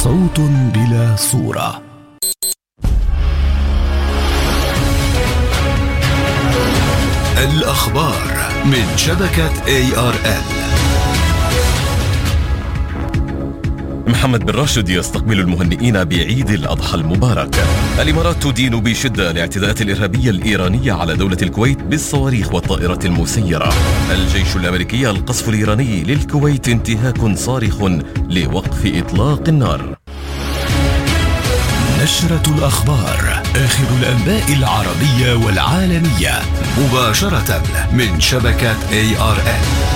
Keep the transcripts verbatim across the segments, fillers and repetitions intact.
صوت بلا صورة. الأخبار من شبكة إيه آر إل. محمد بن راشد يستقبل المهنئين بعيد الأضحى المبارك. الإمارات تدين بشدة الاعتداءات الإرهابية الإيرانية على دولة الكويت بالصواريخ والطائرات المسيرة. الجيش الأمريكي القصف الإيراني للكويت انتهاك صارخ لوقف إطلاق النار. نشرة الأخبار، آخر الأنباء العربية والعالمية مباشرة من شبكة إيه آر إل.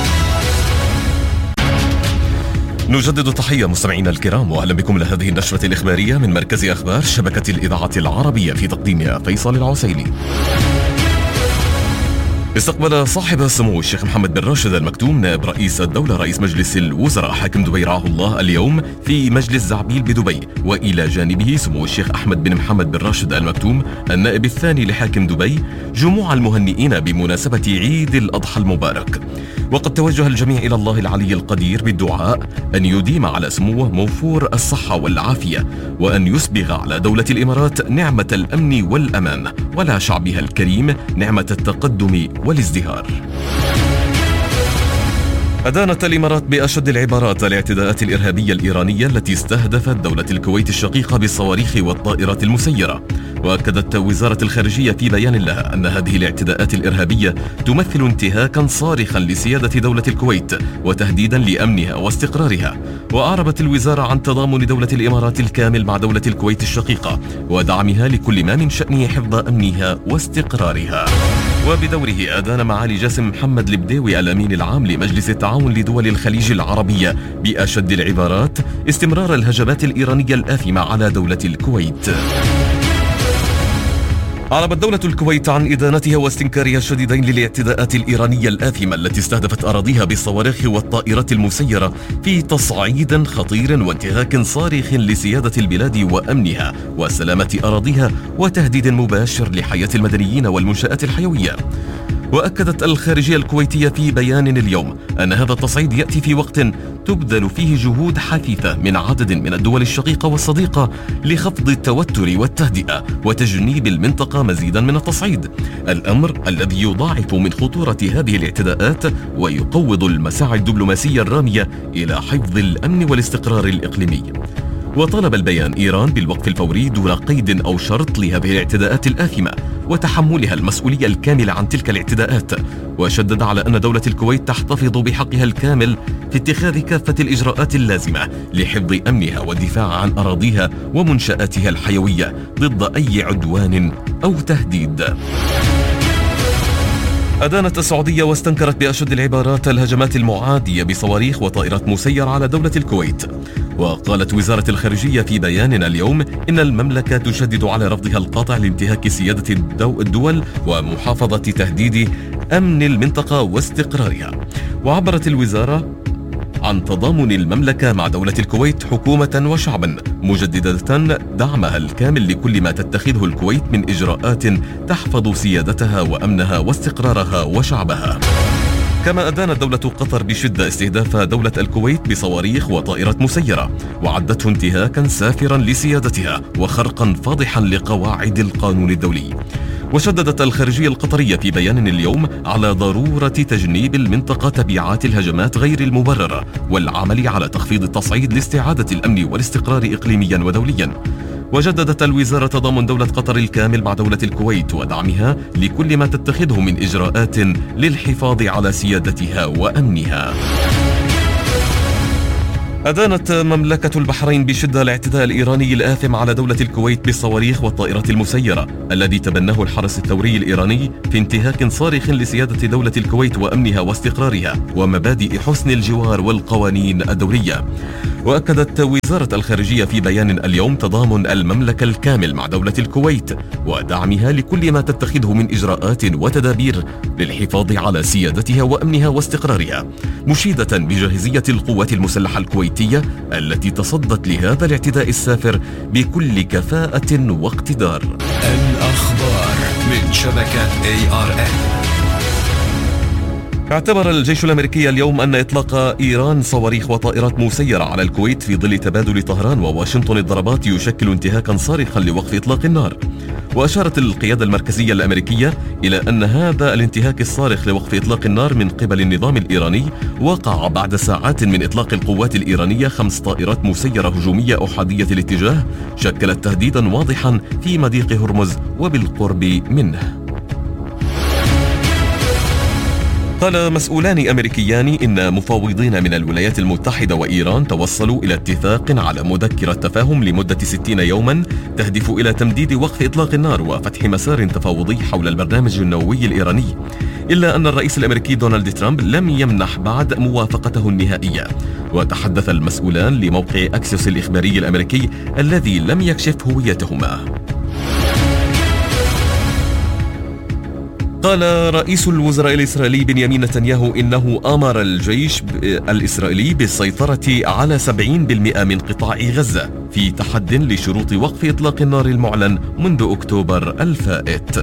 نجدد تحية مستمعينا الكرام، وأهلا بكم لهذه النشرة الإخبارية من مركز أخبار شبكة الإذاعة العربية، في تقديمها فيصل العسيلي. استقبل صاحب السمو الشيخ محمد بن راشد المكتوم نائب رئيس الدولة رئيس مجلس الوزراء حاكم دبي رعاه الله اليوم في مجلس زعبيل بدبي، وإلى جانبه سمو الشيخ أحمد بن محمد بن راشد المكتوم النائب الثاني لحاكم دبي جموع المهنئين بمناسبة عيد الأضحى المبارك. وقد توجه الجميع إلى الله العلي القدير بالدعاء أن يديم على سموه موفور الصحة والعافية، وأن يسبغ على دولة الإمارات نعمة الأمن والأمان، ولا شعبها الكريم نعمة التقدم والازدهار. أدانت الإمارات بأشد العبارات الاعتداءات الإرهابية الإيرانية التي استهدفت دولة الكويت الشقيقة بالصواريخ والطائرات المسيرة. وأكدت وزارة الخارجية في بيان لها أن هذه الاعتداءات الإرهابية تمثل انتهاكا صارخا لسيادة دولة الكويت وتهديدا لأمنها واستقرارها. وأعربت الوزارة عن تضامن دولة الإمارات الكامل مع دولة الكويت الشقيقة ودعمها لكل ما من شأنه حفظ أمنها واستقرارها. وبدوره أدان معالي جاسم محمد البديوي الأمين العام لمجلس التعاون لدول الخليج العربية بأشد العبارات استمرار الهجمات الإيرانية الآثمة على دولة الكويت. أعربت دولة الكويت عن إدانتها واستنكارها الشديدين للاعتداءات الإيرانية الآثمة التي استهدفت أراضيها بالصواريخ والطائرات المسيرة في تصعيد خطير وانتهاك صارخ لسيادة البلاد وأمنها وسلامة أراضيها وتهديد مباشر لحياة المدنيين والمنشآت الحيوية. وأكدت الخارجية الكويتية في بيان اليوم أن هذا التصعيد يأتي في وقت تبذل فيه جهود حثيثة من عدد من الدول الشقيقة والصديقة لخفض التوتر والتهدئة وتجنيب المنطقة مزيدا من التصعيد، الأمر الذي يضاعف من خطورة هذه الاعتداءات ويقوض المساعي الدبلوماسية الرامية إلى حفظ الأمن والاستقرار الإقليمي. وطلب البيان إيران بالوقف الفوري دون قيد أو شرط لهذه الاعتداءات الآثمة وتحملها المسؤولية الكاملة عن تلك الاعتداءات، وشدد على أن دولة الكويت تحتفظ بحقها الكامل في اتخاذ كافة الإجراءات اللازمة لحفظ أمنها والدفاع عن أراضيها ومنشآتها الحيوية ضد أي عدوان أو تهديد. أدانت السعودية واستنكرت بأشد العبارات الهجمات المعادية بصواريخ وطائرات مسيرة على دولة الكويت. وقالت وزارة الخارجية في بياننا اليوم إن المملكة تشدد على رفضها القاطع لانتهاك سيادة الدول ومحافظة تهديد أمن المنطقة واستقرارها. وعبرت الوزارة عن تضامن المملكة مع دولة الكويت حكومة وشعبا، مجددة دعمها الكامل لكل ما تتخذه الكويت من إجراءات تحفظ سيادتها وأمنها واستقرارها وشعبها. كما أدانت دولة قطر بشدة استهداف دولة الكويت بصواريخ وطائرات مسيرة، وعدته انتهاكا سافرا لسيادتها وخرقا فاضحا لقواعد القانون الدولي. وشددت الخارجية القطرية في بيان اليوم على ضرورة تجنيب المنطقة تبعات الهجمات غير المبررة والعمل على تخفيض التصعيد لاستعادة الأمن والاستقرار إقليميا ودوليا. وجددت الوزارة تضامن دولة قطر الكامل مع دولة الكويت ودعمها لكل ما تتخذه من إجراءات للحفاظ على سيادتها وأمنها. أدانت مملكة البحرين بشدة الاعتداء الإيراني الآثم على دولة الكويت بالصواريخ والطائرات المسيرة الذي تبناه الحرس الثوري الإيراني في انتهاك صارخ لسيادة دولة الكويت وأمنها واستقرارها ومبادئ حسن الجوار والقوانين الدولية. وأكدت وزارة الخارجية في بيان اليوم تضامن المملكة الكامل مع دولة الكويت ودعمها لكل ما تتخذه من إجراءات وتدابير للحفاظ على سيادتها وأمنها واستقرارها، مشيدة بجاهزية القوات المسلحة الكويتية التي تصدت لهذا الاعتداء السافر بكل كفاءة واقتدار. الأخبار من شبكة إيه آر إل. اعتبر الجيش الأمريكي اليوم أن إطلاق إيران صواريخ وطائرات مسيرة على الكويت في ظل تبادل طهران وواشنطن الضربات يشكل انتهاكا صارخا لوقف إطلاق النار. وأشارت القيادة المركزية الأمريكية إلى أن هذا الانتهاك الصارخ لوقف إطلاق النار من قبل النظام الإيراني وقع بعد ساعات من إطلاق القوات الإيرانية خمس طائرات مسيرة هجومية أحادية الاتجاه شكلت تهديدا واضحا في مضيق هرمز وبالقرب منه. قال مسؤولان أمريكيان إن مفاوضين من الولايات المتحدة وإيران توصلوا إلى اتفاق على مذكرة تفاهم لمدة ستين يوما تهدف إلى تمديد وقف إطلاق النار وفتح مسار تفاوضي حول البرنامج النووي الإيراني، إلا أن الرئيس الأمريكي دونالد ترامب لم يمنح بعد موافقته النهائية. وتحدث المسؤولان لموقع أكسيوس الإخباري الأمريكي الذي لم يكشف هويتهما. قال رئيس الوزراء الإسرائيلي بنيامين نتنياهو إنه أمر الجيش الإسرائيلي بالسيطرة على سبعين بالمئة من قطاع غزة في تحد لشروط وقف إطلاق النار المعلن منذ أكتوبر الفائت.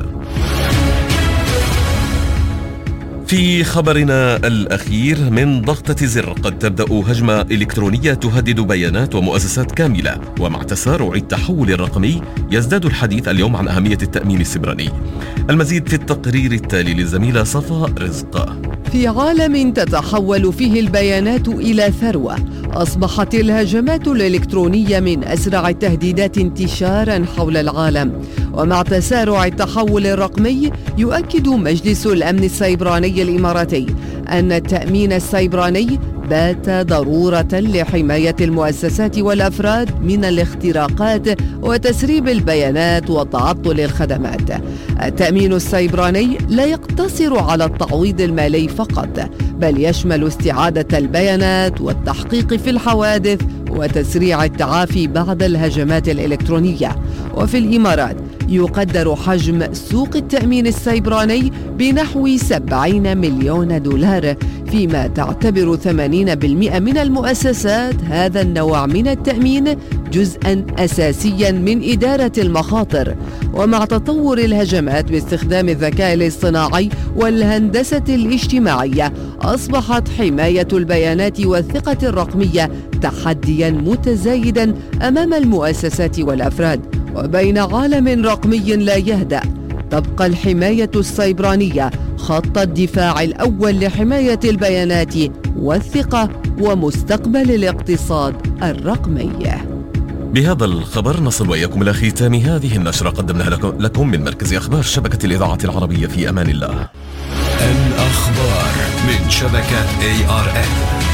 في خبرنا الأخير من ضغطة زر قد تبدأ هجمة إلكترونية تهدد بيانات ومؤسسات كاملة، ومع تسارع التحول الرقمي يزداد الحديث اليوم عن أهمية التأمين السيبراني. المزيد في التقرير التالي للزميلة صفاء رزق. في عالم تتحول فيه البيانات إلى ثروة، أصبحت الهجمات الإلكترونية من أسرع التهديدات انتشارا حول العالم. ومع تسارع التحول الرقمي يؤكد مجلس الأمن السيبراني الإماراتي أن التأمين السيبراني بات ضرورة لحماية المؤسسات والأفراد من الاختراقات وتسريب البيانات وتعطل الخدمات. التأمين السيبراني لا يقتصر على التعويض المالي فقط، بل يشمل استعادة البيانات والتحقيق في الحوادث وتسريع التعافي بعد الهجمات الإلكترونية. وفي الإمارات يقدر حجم سوق التأمين السيبراني بنحو سبعين مليون دولار، فيما تعتبر ثمانين بالمئة من المؤسسات هذا النوع من التأمين جزءاً أساسياً من إدارة المخاطر. ومع تطور الهجمات باستخدام الذكاء الاصطناعي والهندسة الاجتماعية، أصبحت حماية البيانات والثقة الرقمية تحدياً متزايداً أمام المؤسسات والأفراد. وبين عالم رقمي لا يهدأ، تبقى الحماية السيبرانية خط الدفاع الأول لحماية البيانات والثقة ومستقبل الاقتصاد الرقمي. بهذا الخبر نصل وإياكم إلى ختام هذه النشرة قدمناها لكم من مركز أخبار شبكة الإذاعة العربية. في أمان الله. الأخبار من شبكة إيه آر إن.